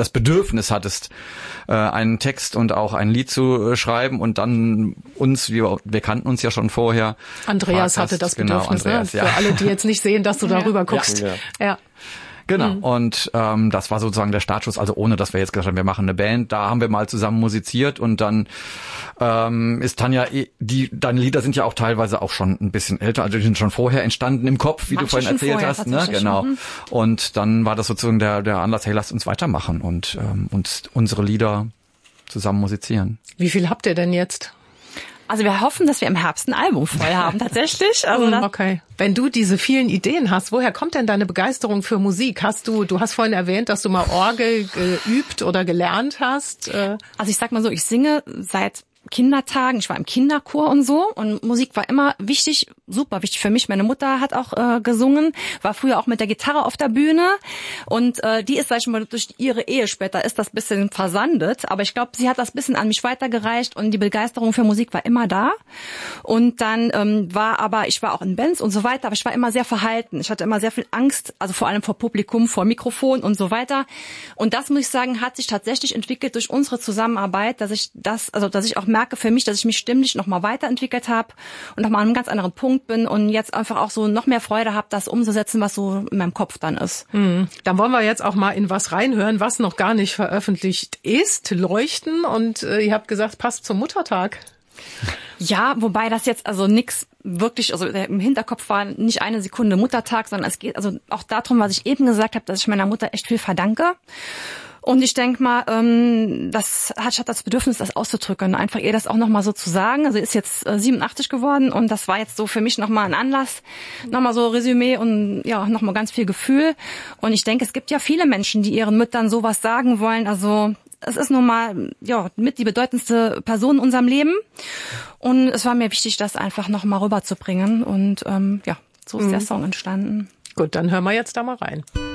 das Bedürfnis hattest, einen Text und auch ein Lied zu schreiben und dann wir kannten uns ja schon vorher. Andreas hatte das Bedürfnis, genau, Andreas, ne? Für alle, die jetzt nicht sehen, dass du darüber guckst. Ja. Genau, und das war sozusagen der Startschuss, also ohne, dass wir jetzt gesagt haben, wir machen eine Band, da haben wir mal zusammen musiziert und dann ist Tanja, deine Lieder sind ja auch teilweise auch schon ein bisschen älter, also die sind schon vorher entstanden im Kopf, wie du vorhin erzählt hast, ne? Genau. Und dann war das sozusagen der Anlass, hey, lasst uns weitermachen und uns unsere Lieder zusammen musizieren. Wie viel habt ihr denn jetzt? Also wir hoffen, dass wir im Herbst ein Album voll haben, tatsächlich. Also okay. Wenn du diese vielen Ideen hast, woher kommt denn deine Begeisterung für Musik? Du hast vorhin erwähnt, dass du mal Orgel geübt oder gelernt hast. Also ich sag mal so, ich singe seit Kindertagen, ich war im Kinderchor und so und Musik war immer wichtig, super wichtig für mich. Meine Mutter hat auch gesungen, war früher auch mit der Gitarre auf der Bühne und die ist, sag ich mal, durch ihre Ehe später ist das bisschen versandet, aber ich glaube, sie hat das bisschen an mich weitergereicht und die Begeisterung für Musik war immer da und dann ich war auch in Bands und so weiter, aber ich war immer sehr verhalten. Ich hatte immer sehr viel Angst, also vor allem vor Publikum, vor Mikrofon und so weiter und das, muss ich sagen, hat sich tatsächlich entwickelt durch unsere Zusammenarbeit, dass ich auch merke für mich, dass ich mich stimmlich nochmal weiterentwickelt habe und nochmal an einem ganz anderen Punkt bin und jetzt einfach auch so noch mehr Freude habe, das umzusetzen, was so in meinem Kopf dann ist. Dann wollen wir jetzt auch mal in was reinhören, was noch gar nicht veröffentlicht ist, Leuchten und ihr habt gesagt, passt zum Muttertag. Ja, wobei das jetzt also nix wirklich, also im Hinterkopf war nicht eine Sekunde Muttertag, sondern es geht also auch darum, was ich eben gesagt habe, dass ich meiner Mutter echt viel verdanke. Und ich denke mal, das hat das Bedürfnis, das auszudrücken, einfach ihr das auch nochmal so zu sagen. Also sie ist jetzt 87 geworden und das war jetzt so für mich nochmal ein Anlass, nochmal so Resümee und ja, nochmal ganz viel Gefühl. Und ich denke, es gibt ja viele Menschen, die ihren Müttern sowas sagen wollen. Also es ist nun mal mit die bedeutendste Person in unserem Leben. Und es war mir wichtig, das einfach nochmal rüberzubringen. Und so ist der Song entstanden. Gut, dann hören wir jetzt da mal rein.